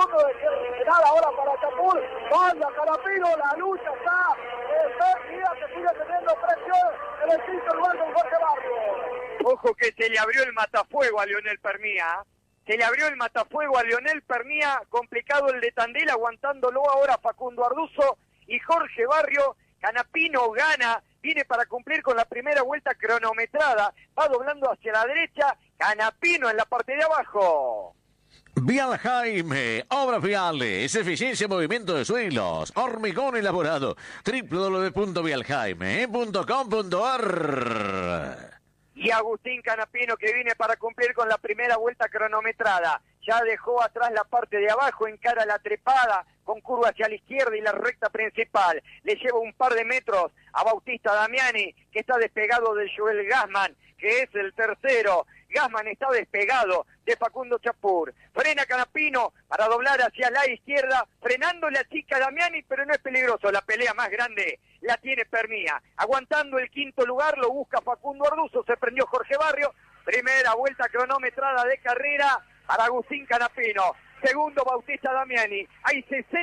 poco de nada ahora para Chapur. Vaya Canapino, la lucha está perdida, que sigue teniendo presión en el quinto lugar con Jorge Barrio. Ojo que se le abrió el matafuego a Leonel Pernía. Se le abrió el matafuego a Leonel Pernía, complicado el de Tandil, aguantándolo ahora Facundo Arduzo y Jorge Barrio. Canapino gana, viene para cumplir con la primera vuelta cronometrada, va doblando hacia la derecha, Canapino en la parte de abajo. Vial Jaime, obras viales, eficiencia en movimiento de suelos, hormigón elaborado, www.vialjaime.com.ar. Y Agustín Canapino, que viene para cumplir con la primera vuelta cronometrada. Ya dejó atrás la parte de abajo, encara la trepada, con curva hacia la izquierda y la recta principal. Le lleva un par de metros a Bautista Damiani, que está despegado de Joel Gassman, que es el tercero. Gassman está despegado de Facundo Chapur. Frena Canapino para doblar hacia la izquierda, frenando la chica Damiani, pero no es peligroso. La pelea más grande la tiene Pernía. Aguantando el quinto lugar, lo busca Facundo Arduzo, se prendió Jorge Barrio. Primera vuelta cronometrada de carrera para Agustín Canapino. Segundo, Bautista Damiani. Hay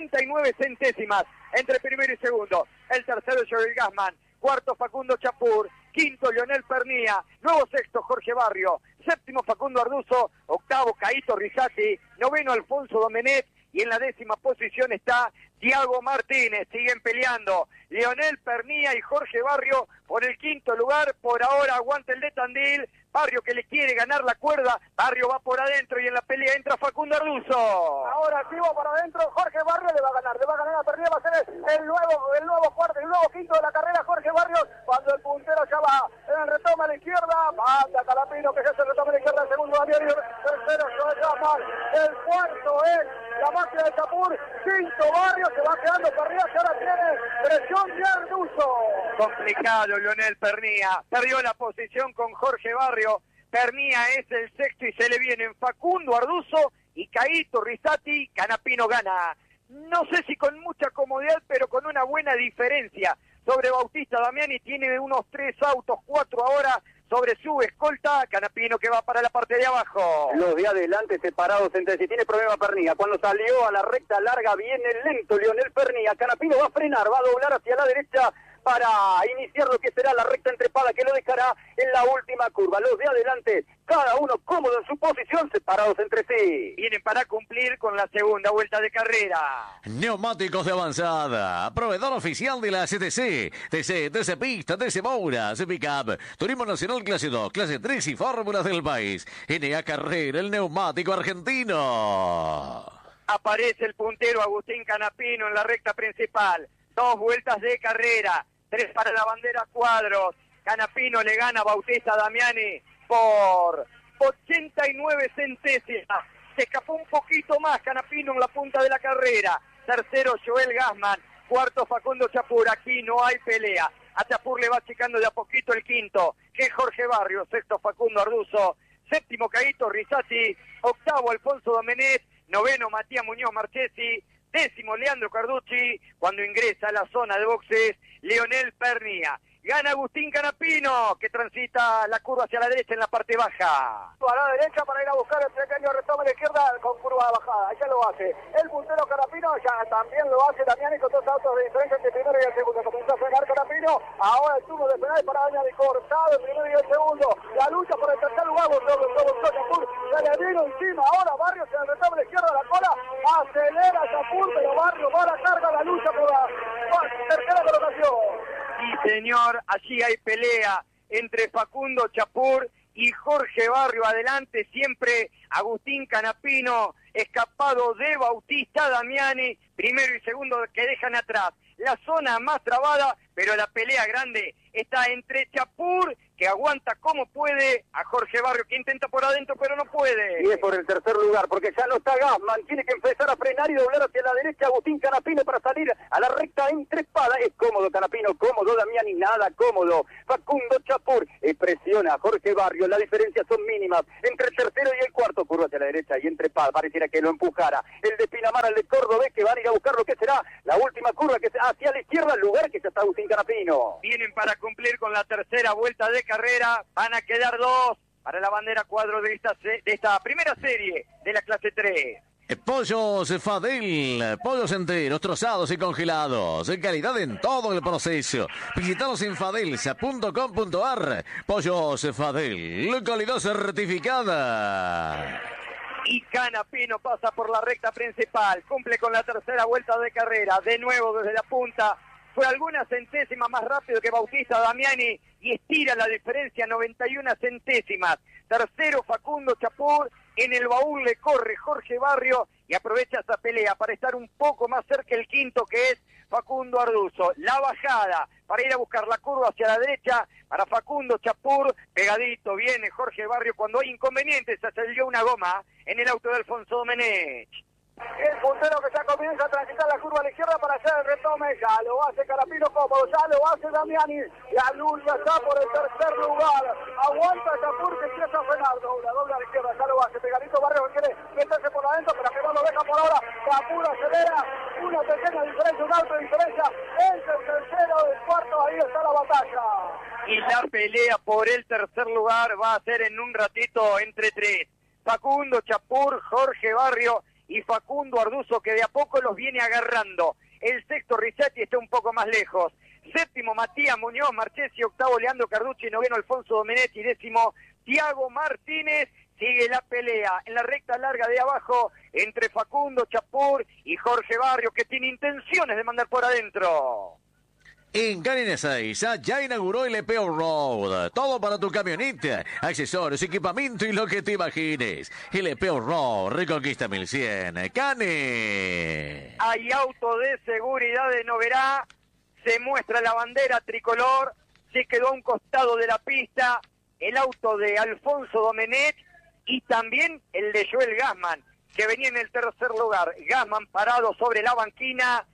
69 centésimas entre primero y segundo. El tercero, Joel Gassman. Cuarto, Facundo Chapur. Quinto, Leonel Pernía. Nuevo sexto, Jorge Barrio. Séptimo, Facundo Arduzo. Octavo, Caíto Risati. Noveno, Alfonso Domenech. Y en la décima posición está Tiago Martínez. Siguen peleando Leonel Pernía y Jorge Barrio por el quinto lugar. Por ahora aguanta el de Tandil. Barrio que le quiere ganar la cuerda. Barrio va por adentro y en la pelea entra Facundo Arduzo. Ahora sí va para adentro. Jorge Barrio le va a ganar a Pernía. Va a ser el nuevo cuarto, el nuevo quinto de la carrera. Jorge Barrio, cuando el puntero ya va en el retoma a la izquierda. Manda Canapino que ya se retoma a la izquierda. El segundo Damiani. Tercero Joel Gassman. El cuarto es la máquina de Chapur. Quinto Barrio, se va quedando Pernía, que ahora tiene presión de Arduzo. Complicado Leonel Pernía. Perdió la posición con Jorge Barrio. Pernía es el sexto y se le vienen Facundo Arduzo y Caíto Risati. Canapino gana. No sé si con mucha comodidad, pero con una buena diferencia. Sobre Bautista Damiani tiene unos 3 autos, 4 ahora sobre su escolta. Canapino que va para la parte de abajo. Los de adelante separados entre sí. Tiene problema Pernía. Cuando salió a la recta larga viene lento Leonel Pernía. Canapino va a frenar, va a doblar hacia la derecha para iniciar lo que será la recta entrepada que lo dejará en la última curva. Los de adelante, cada uno cómodo en su posición, separados entre sí. Vienen para cumplir con la segunda vuelta de carrera. Neumáticos de avanzada, proveedor oficial de la CTC, TC Pista, TC Moura, C Pickup, Turismo Nacional Clase 2, Clase 3 y fórmulas del país. NA Carrera, el neumático argentino. Aparece el puntero Agustín Canapino en la recta principal. 2 vueltas de carrera. 3 para la bandera Cuadros. Canapino le gana a Bautista Damiani por 89 centésimas. Se escapó un poquito más Canapino en la punta de la carrera. Tercero Joel Gassman. Cuarto Facundo Chapur. Aquí no hay pelea. A Chapur le va achicando de a poquito el quinto, que es Jorge Barrio. Sexto Facundo Arduzo. Séptimo Caíto Risati. Octavo Alfonso Domenech. Noveno Matías Muñoz Marchesi. Décimo Leandro Carducci. Cuando ingresa a la zona de boxes Leonel Pernía. Gana Agustín Canapino, que transita la curva hacia la derecha en la parte baja. A la derecha para ir a buscar el pequeño retoma a la izquierda con curva bajada. Ya lo hace. El puntero Canapino ya también lo hace Damiani con 2 autos de diferencia entre el primero y el segundo. Comenzó a frenar Canapino. Ahora el turno de frenar para Damiani cortado el primero y el segundo. La lucha por el tercer lugar. Chapur se le vino encima. Ahora Barrio se le retoma a la izquierda de la cola. Acelera Chapur, pero Barrio va a la carga la lucha por la tercera colocación. Sí, señor, allí hay pelea entre Facundo Chapur y Jorge Barrio. Adelante siempre Agustín Canapino, escapado de Bautista Damiani, primero y segundo que dejan atrás. La zona más trabada, pero la pelea grande está entre Chapur, que aguanta como puede, a Jorge Barrio, que intenta por adentro, pero no puede. Y es por el tercer lugar, porque ya no está Gassman, tiene que empezar a frenar y doblar hacia la derecha Agustín Canapino para salir a la recta entre espadas. Es cómodo Canapino, cómodo Damiani, nada cómodo. Facundo Chapur presiona a Jorge Barrio, la diferencia son mínimas. Entre el tercero y el cuarto, curva hacia la derecha y entre espadas, pareciera que lo empujara. El de Pinamar, el de Córdoba, que van a ir a buscar lo que será la última curva, que es hacia la izquierda, el lugar que ya está Agustín Canapino. Vienen para cumplir con la tercera vuelta de carrera, van a quedar 2 para la bandera Cuadro de esta primera serie de la clase 3. Pollos Fadel, pollos enteros, trozados y congelados, calidad en todo el proceso. Visítanos en fadelsa.com.ar. Pollos Fadel, calidad certificada. Y Canapino pasa por la recta principal, cumple con la tercera vuelta de carrera, de nuevo desde la punta, fue algunas centésimas más rápido que Bautista Damiani y estira la diferencia 91 centésimas. Tercero Facundo Chapur, en el baúl le corre Jorge Barrio y aprovecha esta pelea para estar un poco más cerca el quinto, que es Facundo Arduzo. La bajada para ir a buscar la curva hacia la derecha para Facundo Chapur, pegadito viene Jorge Barrio cuando hay inconvenientes, se salió una goma en el auto de Alfonso Domenech. El puntero que ya comienza a transitar la curva a la izquierda para hacer el retome, ya lo hace Canapino cómodo, ya lo hace Damiani, la luz ya está por el tercer lugar, aguanta Chapur que empieza a frenar, dobla a la izquierda, ya lo hace, pegadito Barrio que quiere meterse por adentro, pero que no lo deja por ahora, Chapur acelera, una pequeña diferencia, un auto de diferencia, entre el tercero y el cuarto, ahí está la batalla. Y la pelea por el tercer lugar va a ser en un ratito entre tres, Facundo Chapur, Jorge Barrio y Facundo Arduzo, que de a poco los viene agarrando. El sexto Rizzati está un poco más lejos. Séptimo Matías Muñoz Marchesi, octavo Leandro Carducci, noveno Alfonso Domenech, décimo Tiago Martínez. Sigue la pelea en la recta larga de abajo entre Facundo Chapur y Jorge Barrio, que tiene intenciones de mandar por adentro. En Canines 6 ya inauguró el EPO Road. Todo para tu camioneta, accesorios, equipamiento y lo que te imagines. El EPO Road, Reconquista 1100. Cane. Hay auto de seguridad de Noverá. Se muestra la bandera tricolor. Se quedó a un costado de la pista el auto de Alfonso Domenech y también el de Joel Gassman, que venía en el tercer lugar. Gassman parado sobre la banquina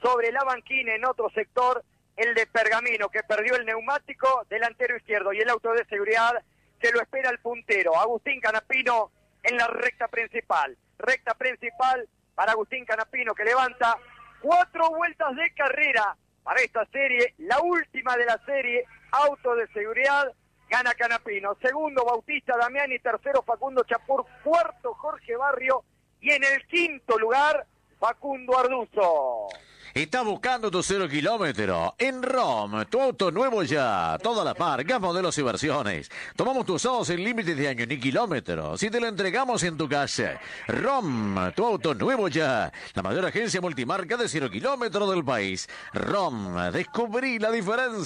en otro sector. El de Pergamino, que perdió el neumático delantero izquierdo, y el auto de seguridad que lo espera el puntero, Agustín Canapino, en la recta principal. Recta principal para Agustín Canapino, que levanta 4 vueltas de carrera para esta serie, la última de la serie, auto de seguridad, gana Canapino. Segundo, Bautista Damiani, tercero, Facundo Chapur, cuarto, Jorge Barrio, y en el quinto lugar, Facundo Arduzo. Estás buscando tu 0 kilómetro. En ROM, tu auto nuevo ya. Todas las marcas, modelos y versiones. Tomamos tus usados sin límites de año ni kilómetros y te lo entregamos en tu casa. ROM, tu auto nuevo ya. La mayor agencia multimarca de 0 kilómetros del país. ROM, descubrí la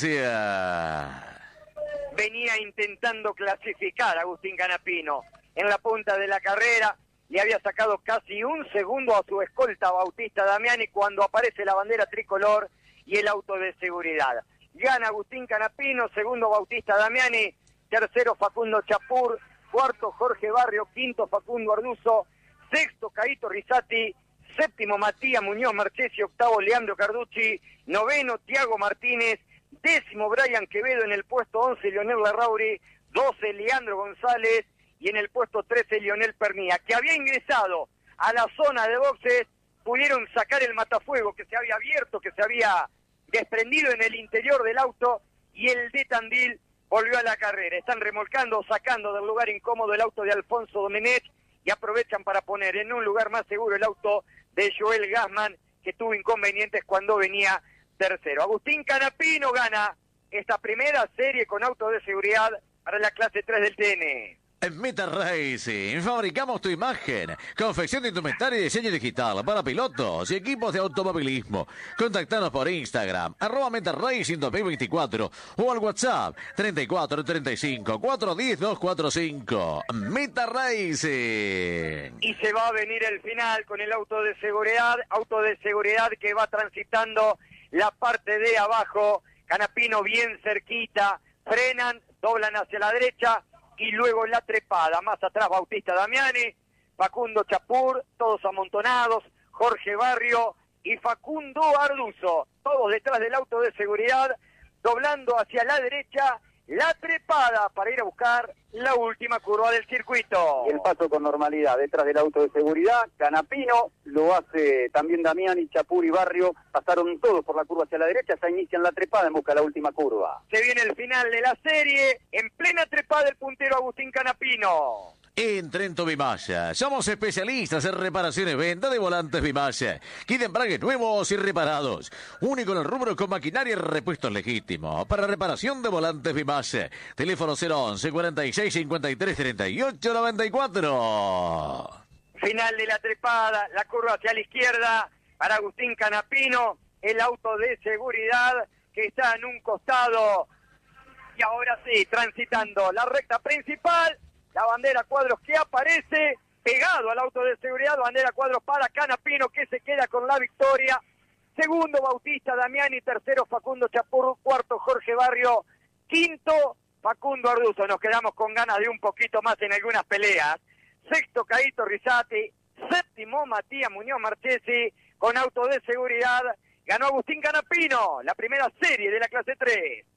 diferencia. Venía intentando clasificar a Agustín Canapino en la punta de la carrera. Le había sacado casi un segundo a su escolta Bautista Damiani cuando aparece la bandera tricolor y el auto de seguridad. Gana Agustín Canapino, segundo Bautista Damiani, tercero Facundo Chapur, cuarto Jorge Barrio, quinto Facundo Arduzo, sexto Caito Rizzati, séptimo Matías Muñoz Marchesi, octavo Leandro Carducci, noveno Tiago Martínez, décimo Brian Quevedo, en el puesto 11 Leonel Larrauri, 12 Leandro González, y en el puesto 13 Lionel Pernía, que había ingresado a la zona de boxes. Pudieron sacar el matafuego que se había abierto, que se había desprendido en el interior del auto, y el de Tandil volvió a la carrera. Están remolcando, sacando del lugar incómodo el auto de Alfonso Domenech y aprovechan para poner en un lugar más seguro el auto de Joel Gassman, que tuvo inconvenientes cuando venía tercero. Agustín Canapino gana esta primera serie con auto de seguridad para la clase 3 del TN. En Meta Racing fabricamos tu imagen, confección de indumentaria y diseño digital para pilotos y equipos de automovilismo. Contactanos por Instagram, @Meta Racing 2024 o al WhatsApp 34 35 410 245. Meta Racing. Y se va a venir el final con el auto de seguridad que va transitando la parte de abajo. Canapino bien cerquita, frenan, doblan hacia la derecha, y luego la trepada, más atrás Bautista Damiani, Facundo Chapur, todos amontonados, Jorge Barrio y Facundo Arduzo, todos detrás del auto de seguridad, doblando hacia la derecha, la trepada para ir a buscar la última curva del circuito. Y el paso con normalidad detrás del auto de seguridad, Canapino, lo hace también Damiani, Chapur y Barrio, pasaron todos por la curva hacia la derecha, ya inician la trepada en busca de la última curva. Se viene el final de la serie, en plena trepada el puntero Agustín Canapino. Entra en Vimasa. Somos especialistas en reparaciones y venta de volantes Vimasa. Kit embragues nuevos y reparados. Único en el rubro con maquinaria y repuestos legítimos. Para reparación de volantes Vimasa. Teléfono 011 46 53 38 94. Final de la trepada, la curva hacia la izquierda para Agustín Canapino, el auto de seguridad que está en un costado y ahora sí, transitando la recta principal, la bandera cuadros que aparece pegado al auto de seguridad, bandera cuadros para Canapino que se queda con la victoria, segundo Bautista Damiani, tercero Facundo Chapur, cuarto Jorge Barrio, quinto Facundo Arduzo, nos quedamos con ganas de un poquito más en algunas peleas, sexto Caíto Rizati, séptimo Matías Muñoz Marchesi, con auto de seguridad, ganó Agustín Canapino, la primera serie de la clase 3.